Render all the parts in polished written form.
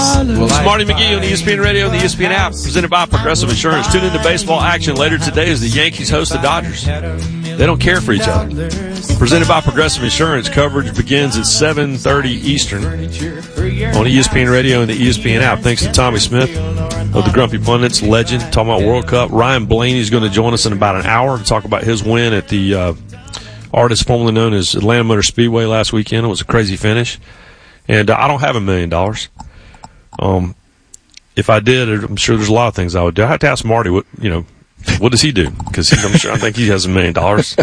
Marty McGee on ESPN Radio and the ESPN app, presented by Progressive Insurance. Tune into baseball action later today as the Yankees host the Dodgers. They don't care for each other. Presented by Progressive Insurance. Coverage begins at 7:30 Eastern on ESPN Radio and the ESPN app. Thanks to Tommy Smith of the Grumpy Pundits, legend, talking about World Cup. Ryan Blaney is going to join us in about an hour to talk about his win at the artist formerly known as Atlanta Motor Speedway last weekend. It was a crazy finish. And I don't have $1 million. If I did, I'm sure there's a lot of things I would do. I have to ask Marty what does he do? Because I think he has $1 million.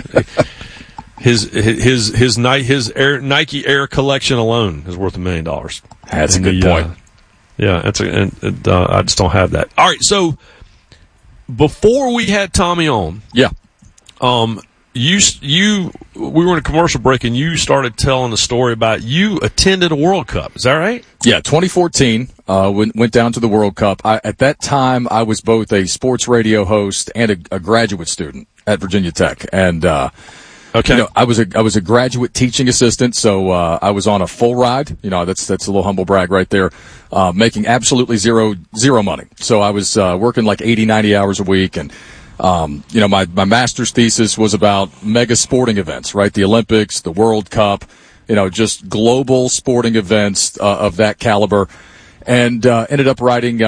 His Nike Air collection alone is worth $1 million. That's a good point. I just don't have that. All right, so before we had Tommy on, we were in a commercial break, and you started telling the story about you attended a World Cup. Is that right? Yeah, 2014, went down to the World Cup. At that time, I was both a sports radio host and a graduate student at Virginia Tech. And, okay. I was a graduate teaching assistant, so, I was on a full ride. That's a little humble brag right there. Making absolutely zero money. So I was, working like 80, 90 hours a week, and, my master's thesis was about mega sporting events, right? The Olympics, the World Cup, just global sporting events of that caliber, and ended up writing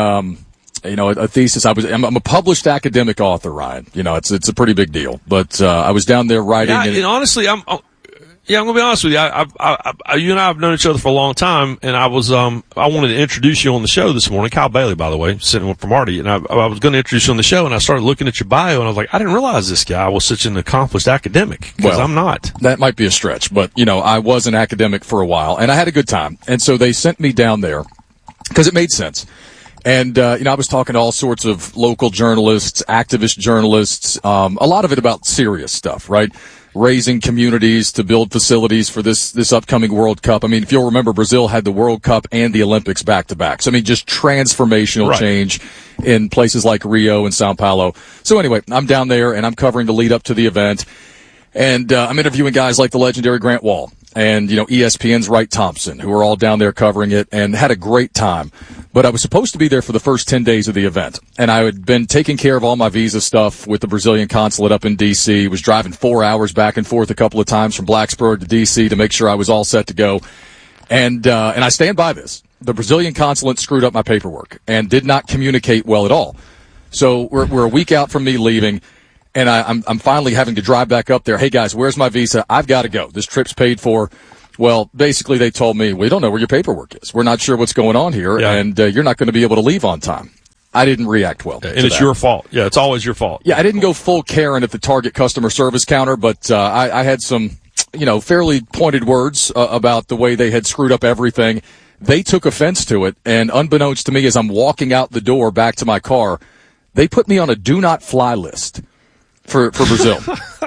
a thesis. I'm a published academic author, Ryan. It's a pretty big deal. But I was down there writing. Yeah, and honestly, I'm going to be honest with you. You and I have known each other for a long time, and I wanted to introduce you on the show this morning. Kyle Bailey, by the way, sitting in for Marty, and I was going to introduce you on the show, and I started looking at your bio, and I was like, I didn't realize this guy was such an accomplished academic, because I'm not. That might be a stretch, but, I was an academic for a while, and I had a good time. And so they sent me down there because it made sense. And, I was talking to all sorts of local journalists, activist journalists, a lot of it about serious stuff, right? Raising communities to build facilities for this upcoming World Cup. I mean, if you'll remember, Brazil had the World Cup and the Olympics back to back. So, just transformational change in places like Rio and Sao Paulo. So anyway, I'm down there and I'm covering the lead up to the event. And, I'm interviewing guys like the legendary Grant Wahl and, ESPN's Wright Thompson, who are all down there covering it, and had a great time. But I was supposed to be there for the first 10 days of the event. And I had been taking care of all my visa stuff with the Brazilian consulate up in D.C., was driving 4 hours back and forth a couple of times from Blacksburg to D.C. to make sure I was all set to go. And I stand by this. The Brazilian consulate screwed up my paperwork and did not communicate well at all. So we're a week out from me leaving, and I'm finally having to drive back up there. Hey, guys, where's my visa? I've got to go. This trip's paid for. Well, basically they told me, we don't know where your paperwork is. We're not sure what's going on here, and you're not going to be able to leave on time. I didn't react well. And it's your fault. Yeah, it's always your fault. Yeah, I didn't go full Karen at the Target customer service counter, but I had some, fairly pointed words about the way they had screwed up everything. They took offense to it, and unbeknownst to me, as I'm walking out the door back to my car, they put me on a do not fly list for Brazil.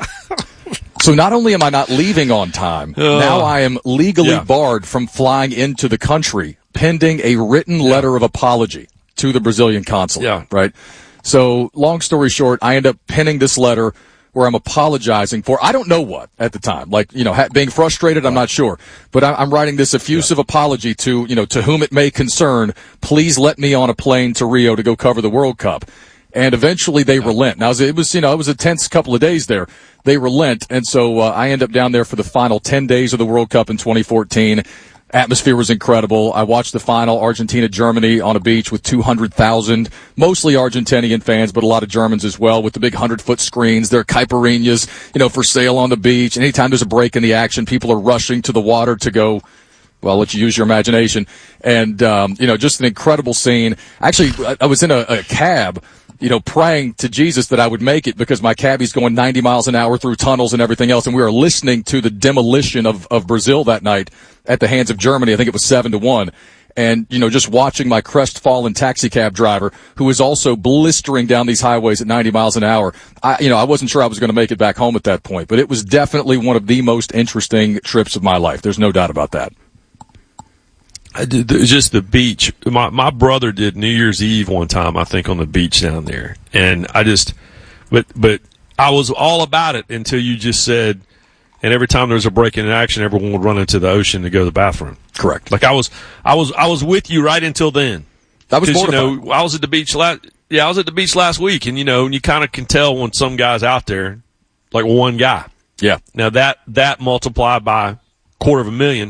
So not only am I not leaving on time, now I am legally barred from flying into the country pending a written letter of apology to the Brazilian consulate. Yeah. Right? So long story short, I end up penning this letter where I'm apologizing for, I don't know what at the time, like, being frustrated, I'm not sure, but I'm writing this effusive apology to, to whom it may concern. Please let me on a plane to Rio to go cover the World Cup. And eventually they relent. Now, it was a tense couple of days there. They relent. And so, I end up down there for the final 10 days of the World Cup in 2014. Atmosphere was incredible. I watched the final Argentina-Germany on a beach with 200,000, mostly Argentinian fans, but a lot of Germans as well, with the big 100-foot screens. There are caipirinhas, for sale on the beach. And anytime there's a break in the action, people are rushing to the water to go, well, I'll let you use your imagination. And, just an incredible scene. Actually, I was in a cab, praying to Jesus that I would make it, because my cabbie's going 90 miles an hour through tunnels and everything else. And we were listening to the demolition of Brazil that night at the hands of Germany. I think it was 7-1. And, just watching my crestfallen taxi cab driver, who was also blistering down these highways at 90 miles an hour. I wasn't sure I was going to make it back home at that point, but it was definitely one of the most interesting trips of my life. There's no doubt about that. Just the beach. My brother did New Year's Eve one time, I think, on the beach down there. And but I was all about it until you just said, and every time there was a break in action, everyone would run into the ocean to go to the bathroom. Correct. Like I was with you right until then. That was mortifying. I was at the beach last week, and you kind of can tell when some guy's out there, like one guy. Yeah. Now that multiplied by 250,000.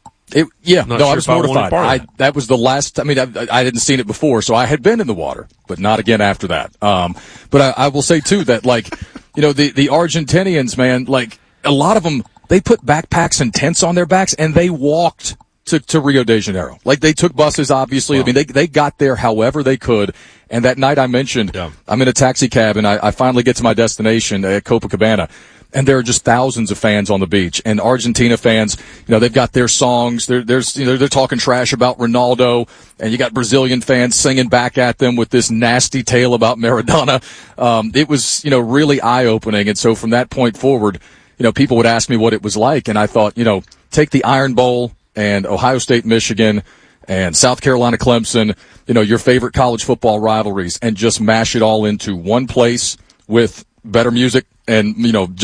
I was mortified. That was the last. I mean, I hadn't seen it before, so I had been in the water, but not again after that. But I will say too that the Argentinians, man, like a lot of them, they put backpacks and tents on their backs and they walked to Rio de Janeiro. Like they took buses, obviously. Wow. I mean, they got there however they could. And that night I mentioned, I'm in a taxi cab and I finally get to my destination at Copacabana. And there are just thousands of fans on the beach, and Argentina fans, they've got their songs. They're talking trash about Ronaldo, and you got Brazilian fans singing back at them with this nasty tale about Maradona. It was, really eye-opening. And so from that point forward, people would ask me what it was like, and I thought, take the Iron Bowl and Ohio State, Michigan, and South Carolina, Clemson, your favorite college football rivalries, and just mash it all into one place with better music. And,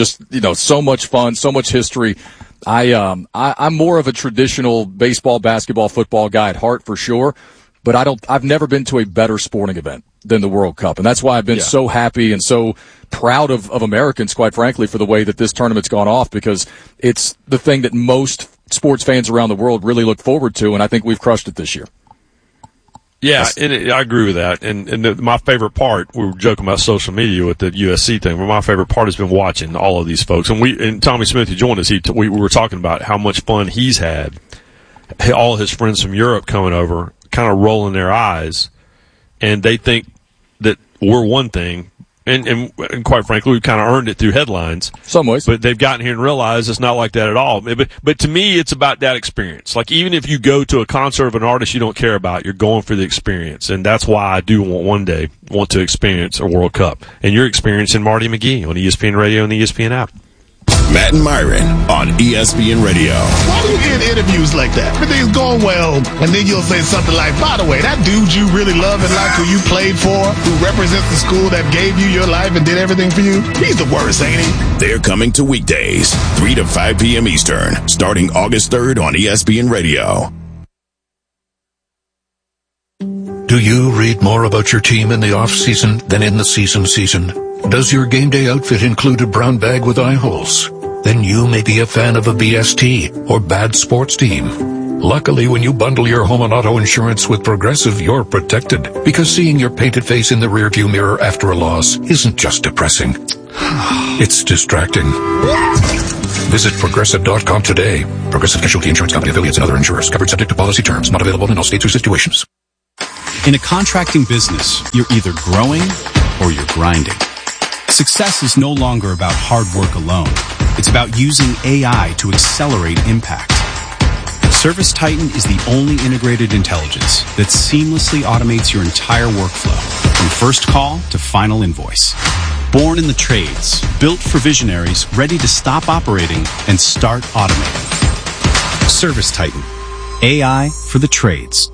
so much fun, so much history. I'm more of a traditional baseball, basketball, football guy at heart for sure, but I've never been to a better sporting event than the World Cup. And that's why I've been so happy and so proud of Americans, quite frankly, for the way that this tournament's gone off, because it's the thing that most sports fans around the world really look forward to. And I think we've crushed it this year. Yeah, I agree with that. And my favorite part, we were joking about social media with the USC thing, but my favorite part has been watching all of these folks. And Tommy Smith, who joined us, we were talking about how much fun he's had. All his friends from Europe coming over, kind of rolling their eyes, and they think that we're one thing. And quite frankly, we've kind of earned it through headlines. Some ways. But they've gotten here and realized it's not like that at all. But to me, it's about that experience. Like, even if you go to a concert of an artist you don't care about, you're going for the experience. And that's why I do want to experience a World Cup. And you're experiencing Marty McGee on ESPN Radio and the ESPN app. Matt and Myron on ESPN Radio. Why do you end interviews like that? Everything's going well, and then you'll say something like, by the way, that dude you really love and like, who you played for, who represents the school that gave you your life and did everything for you, he's the worst, ain't he? They're coming to weekdays, 3 to 5 p.m. Eastern, starting August 3rd on ESPN Radio. Do you read more about your team in the off-season than in the season? Does your game day outfit include a brown bag with eye holes? Then you may be a fan of a BST or bad sports team. Luckily, when you bundle your home and auto insurance with Progressive, you're protected, because seeing your painted face in the rearview mirror after a loss isn't just depressing. It's distracting. Visit Progressive.com today. Progressive Casualty Insurance Company, affiliates, and other insurers. Covered subject to policy terms. Not available in all states or situations. In a contracting business, you're either growing or you're grinding. Success is no longer about hard work alone. It's about using AI to accelerate impact. ServiceTitan is the only integrated intelligence that seamlessly automates your entire workflow, from first call to final invoice. Born in the trades, built for visionaries ready to stop operating and start automating. ServiceTitan. AI for the trades.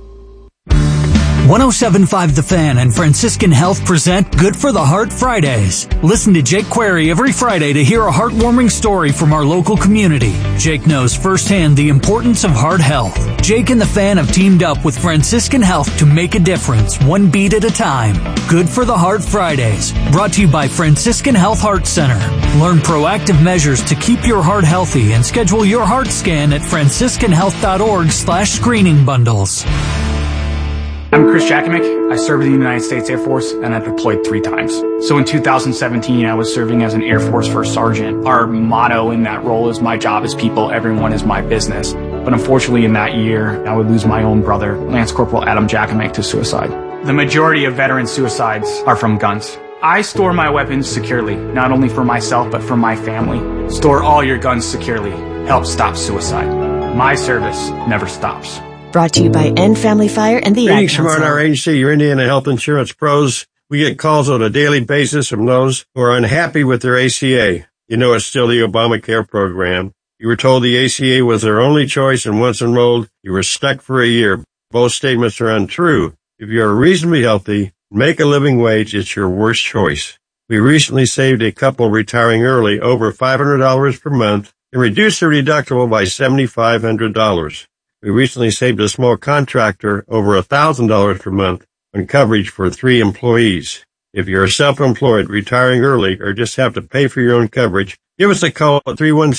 107.5 The Fan and Franciscan Health present Good for the Heart Fridays. Listen to Jake Query every Friday to hear a heartwarming story from our local community. Jake knows firsthand the importance of heart health. Jake and The Fan have teamed up with Franciscan Health to make a difference, one beat at a time. Good for the Heart Fridays, brought to you by Franciscan Health Heart Center. Learn proactive measures to keep your heart healthy and schedule your heart scan at franciscanhealth.org/screening bundles. I'm Chris Jakimick. I served in the United States Air Force and I deployed 3 times. So in 2017, I was serving as an Air Force First Sergeant. Our motto in that role is my job is people, everyone is my business. But unfortunately in that year, I would lose my own brother, Lance Corporal Adam Jakimick, to suicide. The majority of veteran suicides are from guns. I store my weapons securely, not only for myself, but for my family. Store all your guns securely. Help stop suicide. My service never stops. Brought to you by End Family Fire and the Ad Council. From our agency, your Indiana Health Insurance Pros. We get calls on a daily basis from those who are unhappy with their ACA. You know it's still the Obamacare program. You were told the ACA was their only choice, and once enrolled, you were stuck for a year. Both statements are untrue. If you are reasonably healthy, make a living wage, it's your worst choice. We recently saved a couple retiring early over $500 per month and reduced their deductible by $7,500. We recently saved a small contractor over $1,000 per month on coverage for 3 employees. If you're self-employed, retiring early, or just have to pay for your own coverage, give us a call at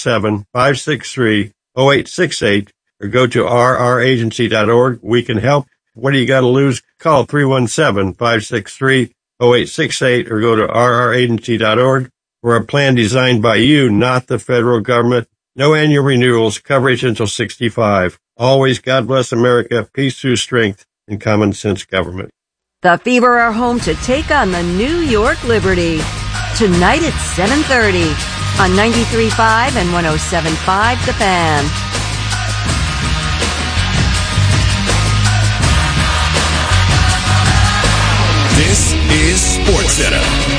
317-563-0868 or go to rragency.org. We can help. What do you got to lose? Call 317-563-0868 or go to rragency.org. We're a plan designed by you, not the federal government. No annual renewals, coverage until 65. Always God bless America, peace through strength, and common sense government. The Fever are home to take on the New York Liberty. Tonight at 7:30 on 93.5 and 107.5 The Fan. This is SportsCenter.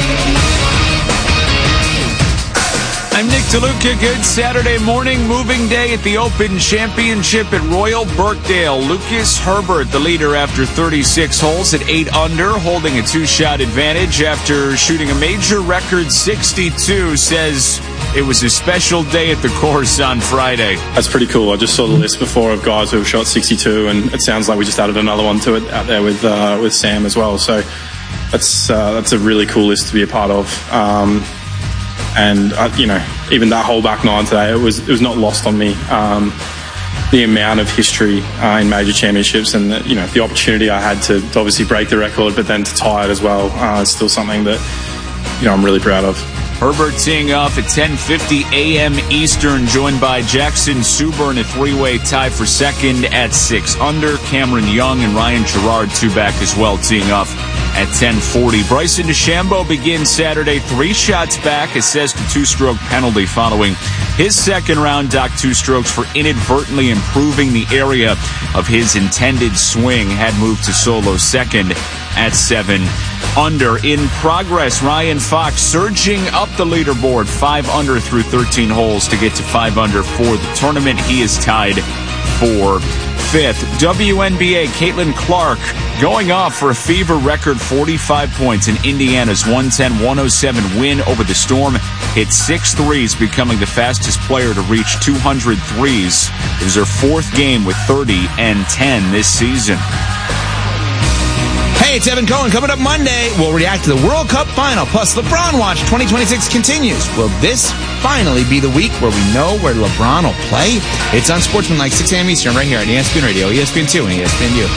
I'm Nick DeLuca. Good Saturday morning. Moving day at the Open Championship at Royal Birkdale. Lucas Herbert, the leader after 36 holes at 8 under, holding a 2-shot advantage after shooting a major record 62, says it was a special day at the course on Friday. That's pretty cool. I just saw the list before of guys who have shot 62, and it sounds like we just added another one to it out there with Sam as well. So that's a really cool list to be a part of. And even that whole back nine today, it was not lost on me. The amount of history in major championships, and the opportunity I had to obviously break the record, but then to tie it as well, is still something that I'm really proud of. Herbert teeing off at 10:50 a.m. Eastern, joined by Jackson Suber in a 3-way tie for second at 6 under. Cameron Young and Ryan Gerard 2 back as well, teeing off at 10:40. Bryson DeChambeau begins Saturday 3 shots back, assessed a 2-stroke penalty following his second round dock 2 strokes for inadvertently improving the area of his intended swing. Had moved to solo second at 7 under. In progress, Ryan Fox surging up the leaderboard 5 under through 13 holes to get to 5 under for the tournament. He is tied for 5th. WNBA, Caitlin Clark going off for a Fever record 45 points in Indiana's 110-107 win over the Storm. Hit 6 threes, becoming the fastest player to reach 200 threes. It was her 4th game with 30 and 10 this season. Hey, it's Evan Cohen. Coming up Monday, we'll react to the World Cup final, plus LeBron Watch 2026 continues. Will this finally be the week where we know where LeBron will play? It's Unsportsmanlike, 6 a.m. Eastern, right here on ESPN Radio, ESPN2, and ESPNU.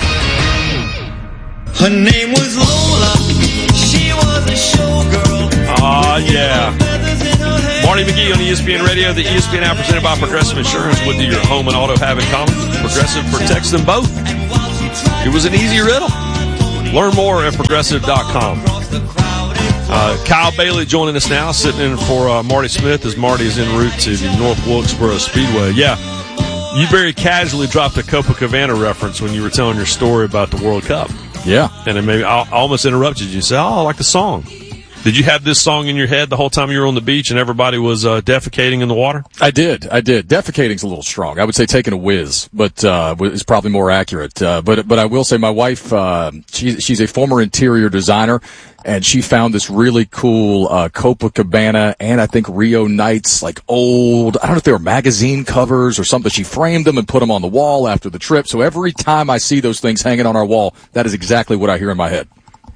Her name was Lola. She was a showgirl. Yeah. Marty McGee on ESPN Radio, the ESPN app presented by Progressive Insurance. What do your home and auto have in common? Progressive protects them both. It was an easy riddle. Learn more at Progressive.com. Kyle Bailey joining us now, sitting in for Marty Smith as Marty is en route to the North Wilkesboro Speedway. Yeah, you very casually dropped a Copacabana reference when you were telling your story about the World Cup. Yeah. And then maybe I almost interrupted you. You said, I like the song. Did you have this song in your head the whole time you were on the beach and everybody was defecating in the water? I did. Defecating's a little strong. I would say taking a whiz, but is probably more accurate. But I will say my wife, she's a former interior designer, and she found this really cool Copacabana and I think Rio Nights, like old, I don't know if they were magazine covers or something. She framed them and put them on the wall after the trip. So every time I see those things hanging on our wall, that is exactly what I hear in my head.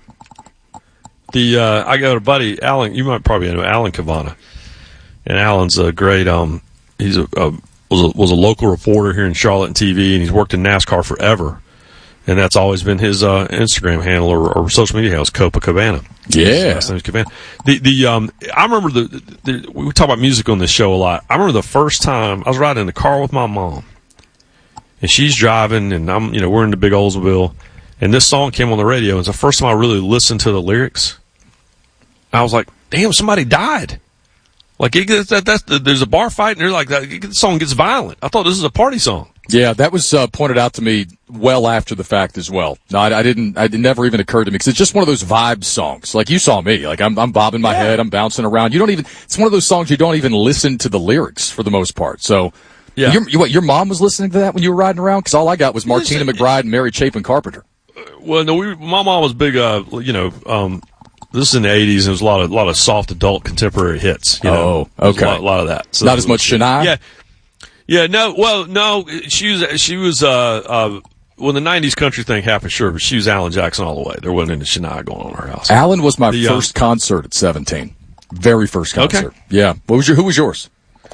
I got a buddy, Alan. You might probably know Alan Cavana, and Alan's a great. He's was a local reporter here in Charlotte and TV, and he's worked in NASCAR forever, and that's always been his Instagram handle or social media handle is Copacabana. Yeah, his name's Cabana. I remember we talk about music on this show a lot. I remember the first time I was riding in the car with my mom, and she's driving, and we're in the big Oldsmobile, and this song came on the radio. It's the first time I really listened to the lyrics. I was like, damn, somebody died. Like, there's a bar fight, and they're like, the song gets violent. I thought this was a party song. Yeah, that was pointed out to me well after the fact as well. No, it never even occurred to me, because it's just one of those vibe songs. Like, you saw me. Like, I'm bobbing my head, I'm bouncing around. It's one of those songs you don't even listen to the lyrics for the most part. So, yeah. Your mom was listening to that when you were riding around? Because all I got was Martina McBride and Mary Chapin Carpenter. Well, no, my mom was big, This is in the 80s. There was a lot of soft adult contemporary hits. You know? Okay. A lot of that. So not as much Shania? Yeah. Yeah, no. She was when the 90s country thing happened, sure, but she was Alan Jackson all the way. There wasn't any Shania going on in her house. Alan was my first concert at 17. Very first concert. Okay. Yeah. Who was yours?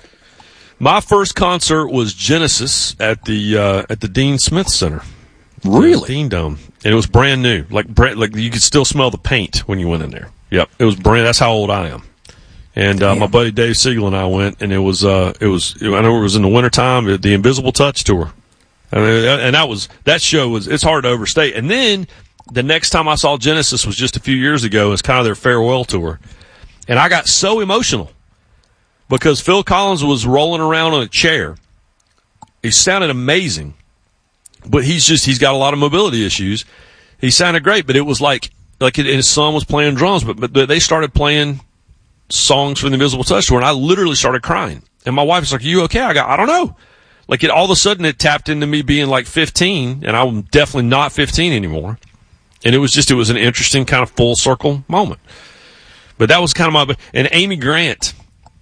My first concert was Genesis at the Dean Smith Center. Really? Dean Dome. And it was brand new. Like you could still smell the paint when you went in there. Yep. It was brand. That's how old I am. And my buddy Dave Siegel and I went, and it was I know it was in the wintertime, the Invisible Touch tour. And that show was, it's hard to overstate. And then the next time I saw Genesis was just a few years ago. It was kind of their farewell tour. And I got so emotional because Phil Collins was rolling around on a chair. He sounded amazing, but he's got a lot of mobility issues. He sounded great, but it was like his son was playing drums, but they started playing songs from the Invisible Touch tour, and I literally started crying. And my wife was like, "Are you okay?" I don't know. Like all of a sudden it tapped into me being like 15, and I'm definitely not 15 anymore. And it was an interesting kind of full circle moment. But that was kind of and Amy Grant,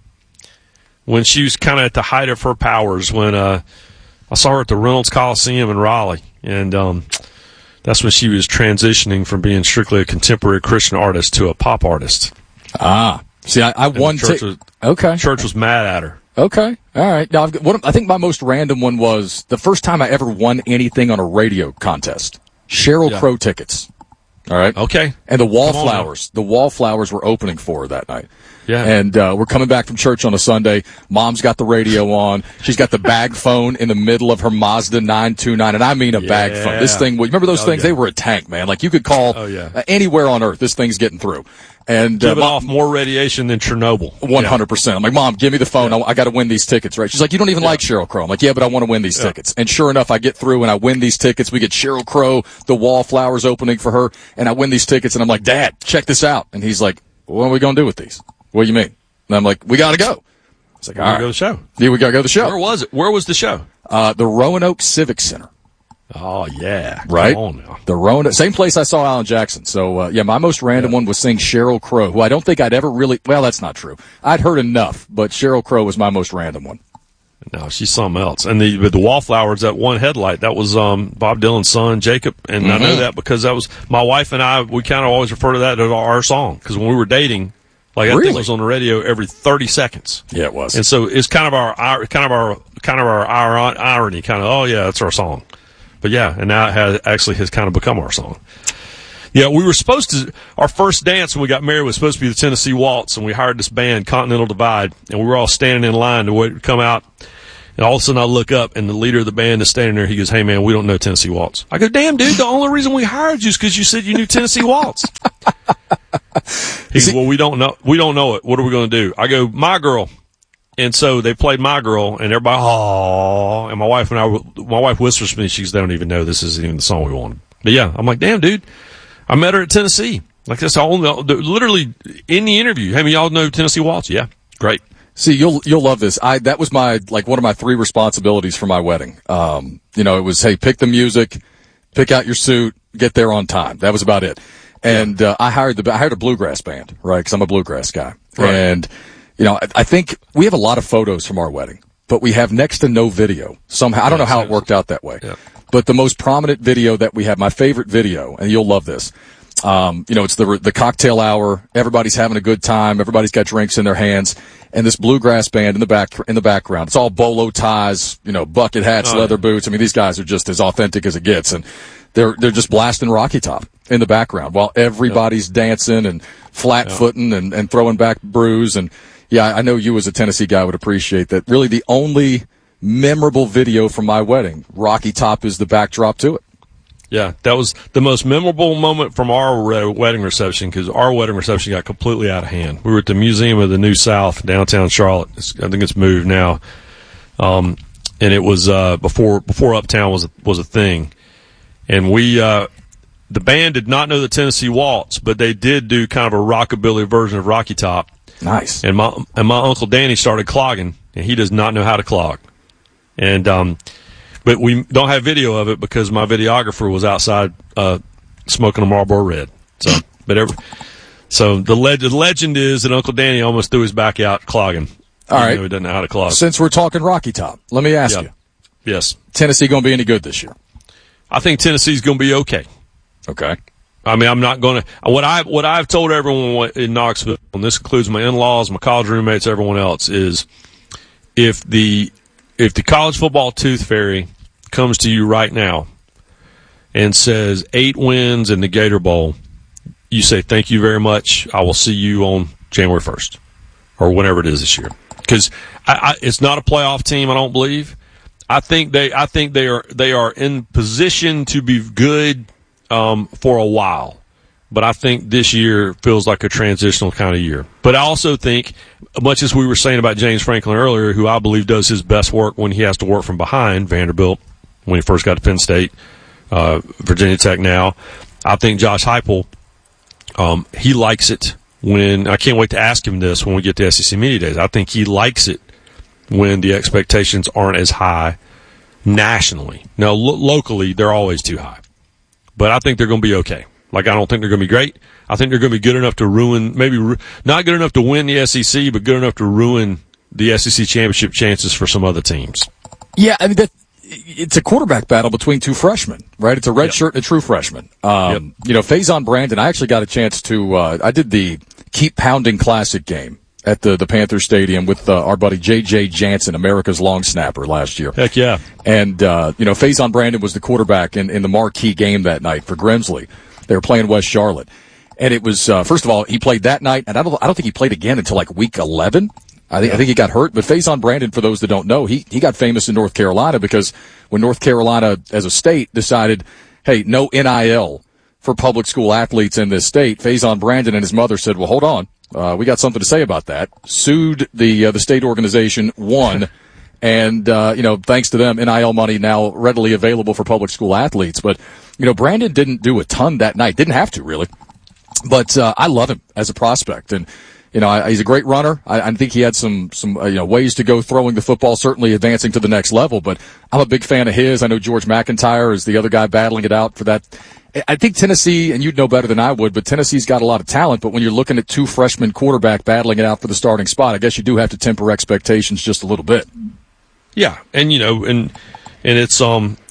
when she was kind of at the height of her powers, when I saw her at the Reynolds Coliseum in Raleigh, and that's when she was transitioning from being strictly a contemporary Christian artist to a pop artist. Ah, see, I won. Okay, church was mad at her. Okay, all right. Now, I think my most random one was the first time I ever won anything on a radio contest. Sheryl Crow tickets. All right. Okay. And the Wallflowers. The Wallflowers were opening for her that night. Yeah. And we're coming back from church on a Sunday. Mom's got the radio on. She's got the bag phone in the middle of her Mazda 929. And I mean a bag phone. This thing, remember those things? They were a tank, man. Like you could call anywhere on earth. This thing's getting through. And giving off more radiation than Chernobyl. 100%. I'm like, Mom, give me the phone. I got to win these tickets, right? She's like, you don't even like Sheryl Crow. I'm like, yeah, but I want to win these tickets. And sure enough, I get through and I win these tickets. We get Sheryl Crow, the Wallflowers opening for her, and I win these tickets. And I'm like, Dad, check this out. And he's like, what are we going to do with these? What do you mean? And I'm like, we got to go. It's like, all right. Go to the show. Yeah, we got to go to the show. Where was it? Where was the show? The Roanoke Civic Center. Oh, yeah. Right? Come on now. The Roanoke, same place I saw Alan Jackson. So, my most random one was seeing Sheryl Crow, who I don't think I'd ever really, well, that's not true. I'd heard enough, but Sheryl Crow was my most random one. No, she's something else. And the Wallflowers, that one headlight, that was Bob Dylan's son, Jacob. And I know that because that was my wife and I, we kind of always refer to that as our song. Because when we were dating, like that thing was on the radio every 30 seconds. Yeah, it was. And so it's kind of our irony, kind of, oh yeah, that's our song. But yeah, and now it has kind of become our song. Yeah, we were supposed to, our first dance when we got married was supposed to be the Tennessee Waltz, and we hired this band, Continental Divide, and we were all standing in line to wait to come out. And all of a sudden I look up, and the leader of the band is standing there. He goes, "Hey man, we don't know Tennessee Waltz." I go, "Damn dude, the only reason we hired you is because you said you knew Tennessee Waltz." He goes, "Well, we don't know it. What are we going to do?" I go, "My Girl." And so they played My Girl, and everybody, oh, and my wife whispers to me, they don't even know this isn't even the song we wanted. But yeah, I'm like, damn, dude, I met her at Tennessee. Like that's all, literally in the interview. Hey, y'all know Tennessee Waltz? Yeah, great. See, you'll love this. That was one of my 3 responsibilities for my wedding. It was, hey, pick the music, pick out your suit, get there on time. That was about it. And, I hired a bluegrass band, right? Cause I'm a bluegrass guy. Right. And, I think we have a lot of photos from our wedding, but we have next to no video. Somehow, I don't know how it worked out that way. Yeah. But the most prominent video that we have, my favorite video, and you'll love this. It's the cocktail hour. Everybody's having a good time. Everybody's got drinks in their hands, and this bluegrass band in the background. It's all bolo ties, bucket hats, leather boots. I mean, these guys are just as authentic as it gets, and they're just blasting Rocky Top in the background while everybody's dancing and flat footing and throwing back brews. And yeah, I know you as a Tennessee guy would appreciate that. Really, the only memorable video from my wedding, Rocky Top is the backdrop to it. Yeah, that was the most memorable moment from our wedding reception because our wedding reception got completely out of hand. We were at the Museum of the New South, downtown Charlotte. I think it's moved now. And it was before Uptown was a thing. And we the band did not know the Tennessee Waltz, but they did do kind of a rockabilly version of Rocky Top. Nice. And my Uncle Danny started clogging, and he does not know how to clog. And but we don't have video of it because my videographer was outside smoking a Marlboro Red. So, So the legend is that Uncle Danny almost threw his back out clogging. All right. He doesn't know how to clog. Since we're talking Rocky Top, let me ask you. Yes. Tennessee going to be any good this year? I think Tennessee's going to be okay. Okay. I mean, I'm not going to. What I've told everyone in Knoxville, and this includes my in-laws, my college roommates, everyone else, is if the college football tooth fairy comes to you right now and says 8 wins in the Gator Bowl, you say thank you very much. I will see you on January 1st or whenever it is this year. Because it's not a playoff team, I don't believe. I think they are in position to be good for a while. But I think this year feels like a transitional kind of year. But I also think, much as we were saying about James Franklin earlier, who I believe does his best work when he has to work from behind, Vanderbilt, when he first got to Penn State, Virginia Tech now, I think Josh Heupel, he likes it when, I can't wait to ask him this when we get to SEC Media Days. I think he likes it when the expectations aren't as high nationally. Now, locally, they're always too high. But I think they're going to be okay. Like, I don't think they're going to be great. I think they're going to be good enough to ruin, maybe not good enough to win the SEC, but good enough to ruin the SEC championship chances for some other teams. Yeah, I mean, it's a quarterback battle between 2 freshmen, right? It's a red shirt and a true freshman. You know, Faison Brandon, I actually got a chance to, I did the Keep Pounding Classic game at the Panther Stadium with our buddy J.J. Jansen, America's long snapper, last year. Heck yeah. And, you know, Faison Brandon was the quarterback in the marquee game that night for Grimsley. They were playing West Charlotte. And it was, first of all, he played that night, and I don't think he played again until like week 11. I think he got hurt. But Faison Brandon, for those that don't know, he got famous in North Carolina because when North Carolina as a state decided, hey, no NIL for public school athletes in this state, Faison Brandon and his mother said, well, hold on. We got something to say about that. Sued the state organization, won, and, you know, thanks to them, NIL money now readily available for public school athletes. But, you know, Brandon didn't do a ton that night. Didn't have to, really. But, I love him as a prospect. And, you know, he's a great runner. I think he had some, you know, ways to go throwing the football, certainly advancing to the next level. But I'm a big fan of his. I know George McIntyre is the other guy battling it out for that. I think Tennessee, and you'd know better than I would, but Tennessee's got a lot of talent. But when you're looking at 2 freshman quarterback battling it out for the starting spot, I guess you do have to temper expectations just a little bit. Yeah, and you know, and it's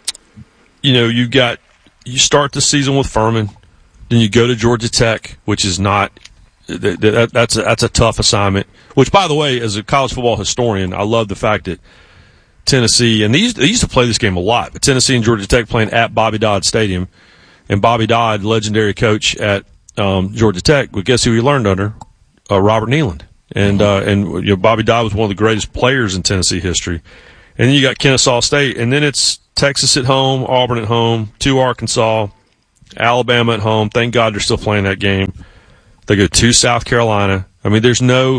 you know, you start the season with Furman, then you go to Georgia Tech, which is not that's a tough assignment. Which, by the way, as a college football historian, I love the fact that Tennessee, and they used to play this game a lot, but Tennessee and Georgia Tech playing at Bobby Dodd Stadium. And Bobby Dodd, legendary coach at Georgia Tech, but guess who he learned under? Robert Neyland. And you know, Bobby Dodd was one of the greatest players in Tennessee history. And then you got Kennesaw State, and then it's Texas at home, Auburn at home, 2 Arkansas, Alabama at home. Thank God they're still playing that game. They go to South Carolina. I mean,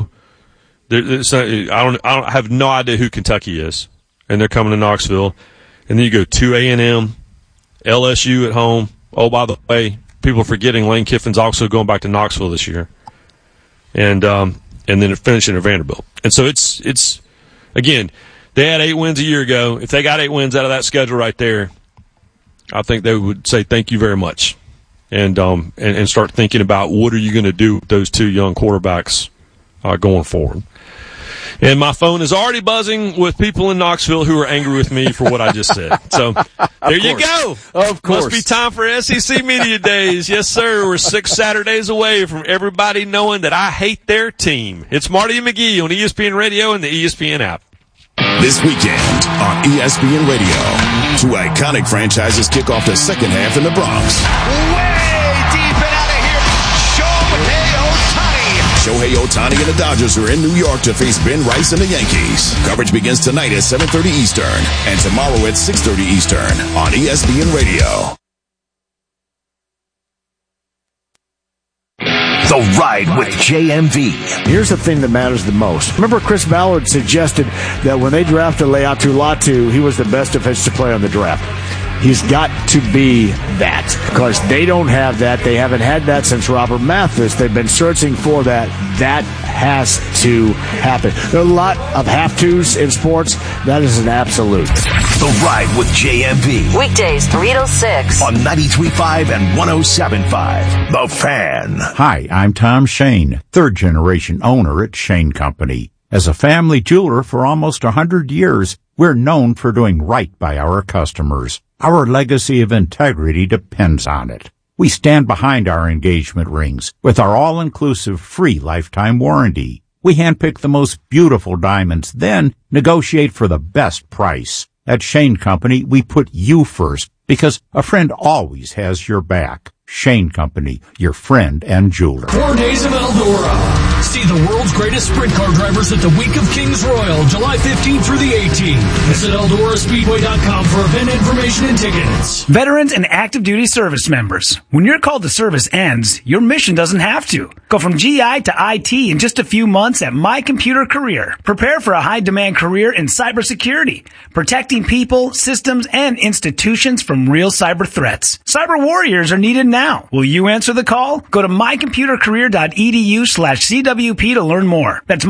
I have no idea who Kentucky is, and they're coming to Knoxville. And then you go to A&M, LSU at home. Oh, by the way, people are forgetting Lane Kiffin's also going back to Knoxville this year, and then finishing at Vanderbilt. And so it's again, they had 8 wins a year ago. If they got 8 wins out of that schedule right there, I think they would say thank you very much, and start thinking about what are you going to do with those 2 young quarterbacks going forward. And my phone is already buzzing with people in Knoxville who are angry with me for what I just said. So there you go. Of course. Must be time for SEC Media Days. Yes, sir. We're 6 Saturdays away from everybody knowing that I hate their team. It's Marty and McGee on ESPN Radio and the ESPN app. This weekend on ESPN Radio, 2 iconic franchises kick off the second half in the Bronx. Way deep and out of here, Shohei Ohtani and the Dodgers are in New York to face Ben Rice and the Yankees. Coverage begins tonight at 7:30 Eastern and tomorrow at 6:30 Eastern on ESPN Radio. The Ride with JMV. Here's the thing that matters the most. Remember, Chris Ballard suggested that when they drafted Laiatu Latu, he was the best defensive player in the draft. He's got to be that, because they don't have that. They haven't had that since Robert Mathis. They've been searching for that. That has to happen. There are a lot of have-tos in sports. That is an absolute. The Ride with JMV. Weekdays 3 to 6 on 93.5 and 107.5. The Fan. Hi, I'm Tom Shane, third-generation owner at Shane Company. As a family jeweler for almost 100 years, we're known for doing right by our customers. Our legacy of integrity depends on it. We stand behind our engagement rings with our all-inclusive free lifetime warranty. We handpick the most beautiful diamonds, then negotiate for the best price. At Shane Company, we put you first because a friend always has your back. Shane Company, your friend and jeweler. 4 days of Eldora. See the world's greatest sprint car drivers at the Week of Kings Royal, July 15th through the 18th. Visit EldoraSpeedway.com for event information and tickets. Veterans and active duty service members. When your call to service ends, your mission doesn't have to. Go from GI to IT in just a few months at My Computer Career. Prepare for a high-demand career in cybersecurity, protecting people, systems, and institutions from real cyber threats. Cyber warriors are needed now. Will you answer the call? Go to mycomputercareer.edu/CWP to learn more. That's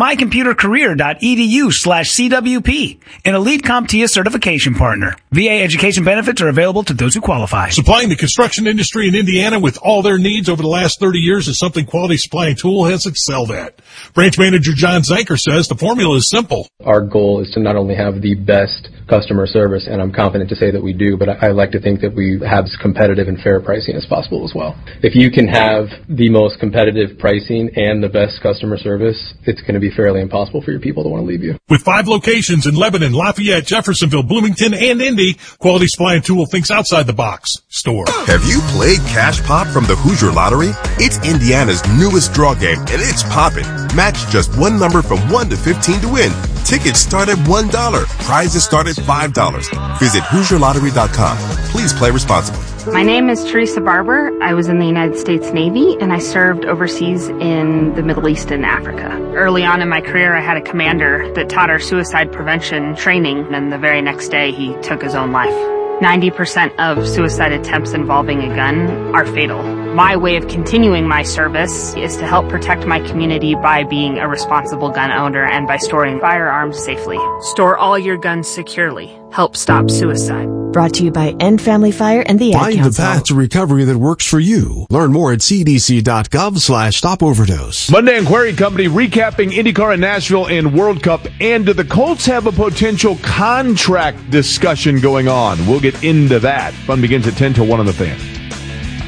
mycomputercareer.edu/CWP. An Elite CompTIA certification partner. VA education benefits are available to those who qualify. Supplying the construction industry in Indiana with all their needs over the last 30 years is something Quality Supply and Tool has excelled at. Branch Manager John Zanker says the formula is simple. Our goal is to not only have the best customer service, and I'm confident to say that we do, but I like to think that we have as competitive and fair pricing as possible as well. If you can have the most competitive pricing and the best customer service, it's going to be fairly impossible for your people to want to leave you. With 5 locations in Lebanon, Lafayette, Jeffersonville, Bloomington, and Indy, Quality Supply and Tool thinks outside the box. Store. Have you played Cash Pop from the Hoosier Lottery? It's Indiana's newest draw game, and it's poppin'. Match just one number from 1 to 15 to win. Tickets start at $1. Prizes start at $5. Visit HoosierLottery.com. Please play responsibly. My name is Teresa Barber. I was in the United States Navy, and I served overseas in the Middle East and Africa. Early on in my career, I had a commander that taught our suicide prevention training, and the very next day, he took his own life. 90% of suicide attempts involving a gun are fatal. My way of continuing my service is to help protect my community by being a responsible gun owner and by storing firearms safely. Store all your guns securely. Help stop suicide. Brought to you by End Family Fire and the Ad Find Council. the path to recovery that works for you. Learn more at cdc.gov/stopoverdose. Monday in Query Company recapping IndyCar in Nashville and World Cup. And do the Colts have a potential contract discussion going on? We'll get into that. Fun begins at 10 till 1 on the Fan.